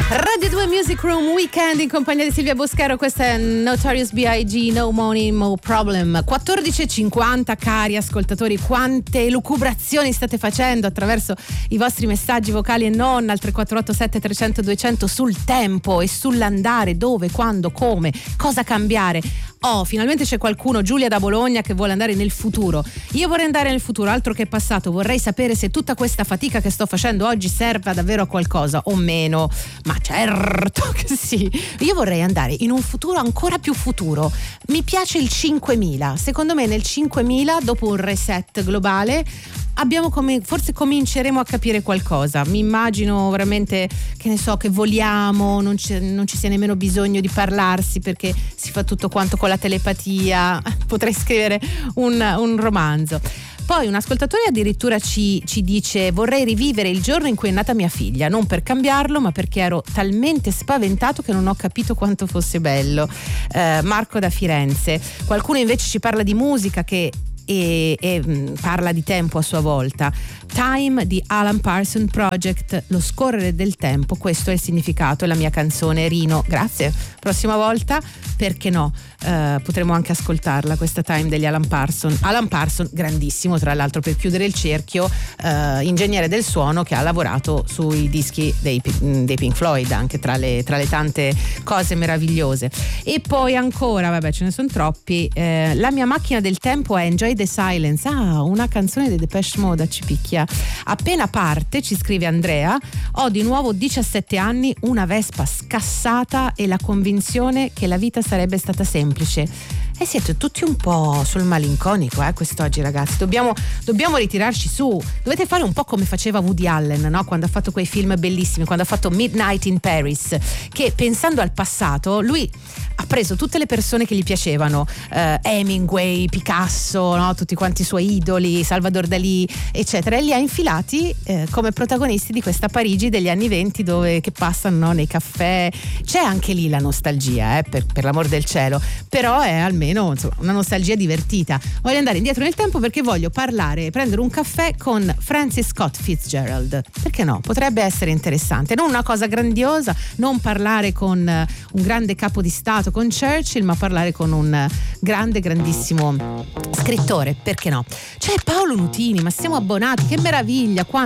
Radio 2 Music Room Weekend in compagnia di Silvia Boscaro. Questa è Notorious B.I.G. No Money, No Problem. 14:50, cari ascoltatori, quante elucubrazioni state facendo attraverso i vostri messaggi vocali e non al 3487 300 200 sul tempo e sull'andare, dove, quando, come, cosa cambiare. Oh, finalmente c'è qualcuno, Giulia da Bologna, che vuole andare nel futuro. Io vorrei andare nel futuro, altro che passato. Vorrei sapere se tutta questa fatica che sto facendo oggi serva davvero a qualcosa o meno. Ma certo che sì. Io vorrei andare in un futuro ancora più futuro. Mi piace il 5000. Secondo me nel 5000, dopo un reset globale, forse cominceremo a capire qualcosa. Mi immagino veramente, che ne so, che voliamo, non ci sia nemmeno bisogno di parlarsi perché si fa tutto quanto con la telepatia. Potrei scrivere un romanzo. Poi un ascoltatore addirittura ci dice: vorrei rivivere il giorno in cui è nata mia figlia, non per cambiarlo ma perché ero talmente spaventato che non ho capito quanto fosse bello. Marco da Firenze. Qualcuno invece ci parla di musica e parla di tempo a sua volta. Time di Alan Parsons Project, lo scorrere del tempo, questo è il significato, è la mia canzone. Rino, grazie, prossima volta perché no, potremo anche ascoltarla questa Time degli Alan Parsons, grandissimo tra l'altro, per chiudere il cerchio, ingegnere del suono che ha lavorato sui dischi dei Pink Floyd, anche tra le tante cose meravigliose. E poi ancora, vabbè, ce ne sono troppi. La mia macchina del tempo è Enjoy the Silence, una canzone dei Depeche Mode, ci picchia. Appena parte, ci scrive Andrea, ho di nuovo 17 anni, una Vespa scassata e la convinzione che la vita sarebbe stata semplice. E siete tutti un po' sul malinconico quest'oggi, ragazzi. Dobbiamo ritirarci su. Dovete fare un po' come faceva Woody Allen, no? Quando ha fatto quei film bellissimi, quando ha fatto Midnight in Paris, che pensando al passato lui ha preso tutte le persone che gli piacevano, Hemingway, Picasso, no? Tutti quanti i suoi idoli, Salvador Dalì, eccetera, e li ha infilati come protagonisti di questa Parigi degli anni 20 che passano, no? Nei caffè. C'è anche lì la nostalgia, per l'amor del cielo, però è almeno, insomma, una nostalgia divertita. Voglio andare indietro nel tempo perché voglio prendere un caffè con Francis Scott Fitzgerald. Perché no? Potrebbe essere interessante. Non una cosa grandiosa, non parlare con un grande capo di Stato, con Churchill, ma parlare con un grandissimo scrittore. Perché no? C'è Paolo Nutini, ma siamo abbonati, che meraviglia!